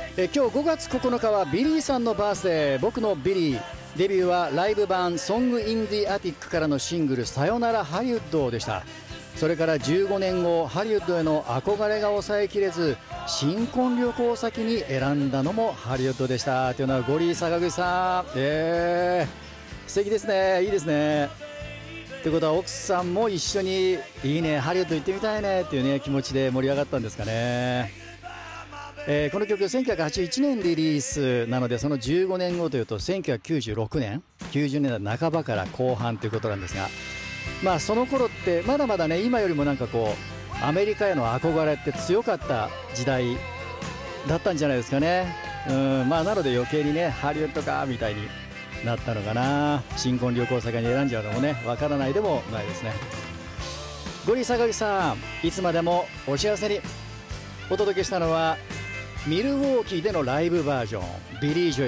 今日5月9日はビリーさんのバースデー。僕のビリー、デビューはライブ版ソングインディアティックからのシングルさよならハリウッドでした。それから15年後、ハリウッドへの憧れが抑えきれず新婚旅行先に選んだのもハリウッドでしたというのはゴリー坂口さん、素敵ですね、いいですね。ということは奥さんも一緒にいいね、ハリウッド行ってみたいねっていう、気持ちで盛り上がったんですかね。この曲1981年リリースなので、その15年後というと1996年90年代半ばから後半ということなんですが、その頃ってまだまだね、今よりもアメリカへの憧れって強かった時代だったんじゃないですかね。なので余計にね、ハリウッドかみたいになったのかな。新婚旅行先に選んじゃうのもね、わからないでもないですね。ゴリー坂口さん、いつまでもお幸せに。お届けしたのはミルウォーキーでのライブバージョン、ビリー・ジョエ